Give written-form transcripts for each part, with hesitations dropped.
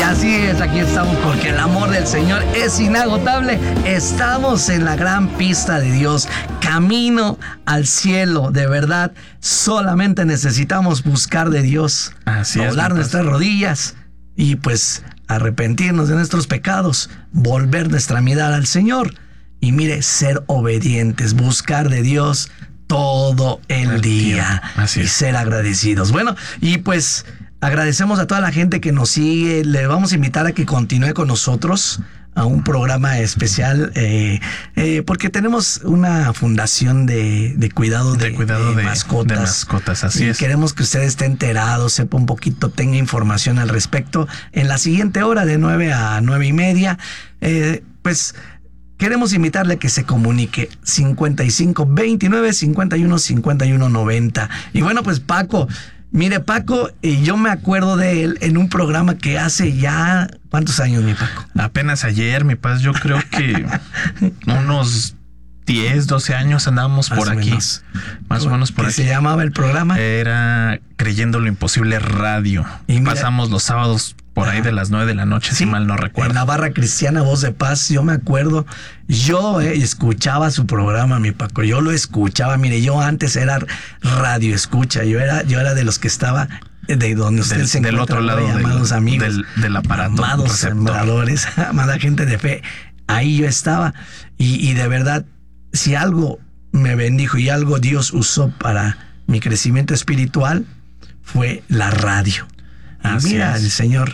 Así es, aquí estamos porque el amor del Señor es inagotable. Estamos en la gran pista de Dios, camino al cielo. De verdad, solamente necesitamos buscar de Dios, doblar nuestras rodillas y pues arrepentirnos de nuestros pecados, volver nuestra mirada al Señor y mire, ser obedientes, buscar de Dios todo el día y ser agradecidos. Bueno, y pues agradecemos a toda la gente que nos sigue. Le vamos a invitar a que continúe con nosotros a un programa especial porque tenemos una fundación de cuidado de mascotas. De mascotas, así es. Queremos que usted esté enterado, sepa un poquito, tenga información al respecto. En la siguiente hora de 9 a 9:30, pues queremos invitarle a que se comunique 55 29 51 51 90. Y bueno, pues Paco, mire, Paco, yo me acuerdo de él en un programa que hace ya... ¿Cuántos años, mi Paco? Apenas ayer, mi Paz, yo creo que unos 10, 12 años andábamos por aquí. Más o menos por aquí. ¿Qué se llamaba el programa? Era Creyendo lo Imposible Radio. Y pasamos los sábados por ahí de las 9 de la noche, si mal no recuerdo. En la barra cristiana Voz de Paz, yo me acuerdo. Yo escuchaba su programa, mi Paco. Yo lo escuchaba. Mire, yo antes era radio escucha. Yo era de los que estaba de donde usted se encuentra. Del otro lado, amados amigos, del aparato. Amados sembradores, amada gente de fe. Ahí yo estaba. Y de verdad, si algo me bendijo y algo Dios usó para mi crecimiento espiritual, fue la radio. Mira, el Señor,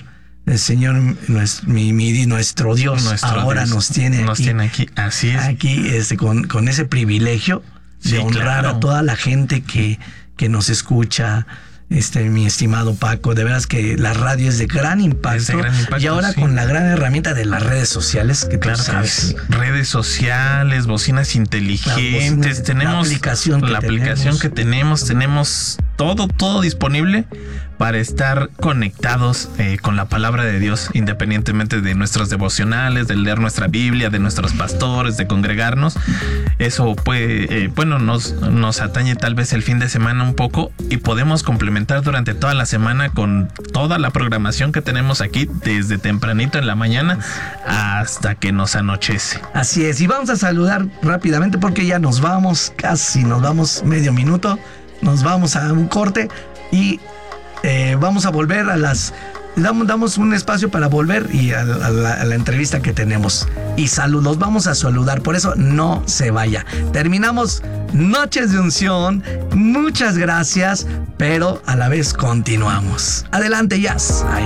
nuestro Dios, ahora nos tiene aquí. Así es. Aquí con ese privilegio de honrar a toda la gente que nos escucha. Mi estimado Paco, de veras que la radio es de gran impacto, y ahora con la gran herramienta de las redes sociales, que claro, sabes. Redes sociales, bocinas inteligentes, tenemos la aplicación que tenemos todo disponible para estar conectados con la palabra de Dios, independientemente de nuestros devocionales, de leer nuestra Biblia, de nuestros pastores, de congregarnos. Eso puede, nos atañe tal vez el fin de semana un poco y podemos complementar durante toda la semana con toda la programación que tenemos aquí desde tempranito en la mañana hasta que nos anochece. Así es, y vamos a saludar rápidamente porque ya nos vamos, casi nos vamos medio minuto, nos vamos a un corte y vamos a volver damos un espacio para volver y a la entrevista que tenemos. Y los vamos a saludar, por eso no se vaya. Terminamos Noches de Unción, muchas gracias, pero a la vez continuamos. Adelante, Jazz.